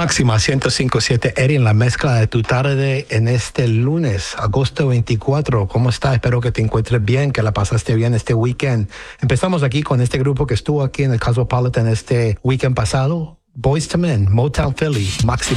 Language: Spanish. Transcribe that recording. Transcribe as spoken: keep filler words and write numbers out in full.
Máxima ciento cinco punto siete, Eddie, en la mezcla de tu tarde en este lunes, agosto veinticuatro. ¿Cómo estás? Espero que te encuentres bien, que la pasaste bien este weekend. Empezamos aquí con este grupo que estuvo aquí en el Cosmopolitan este weekend pasado. Boyz two Men, Motown Philly, Máxima.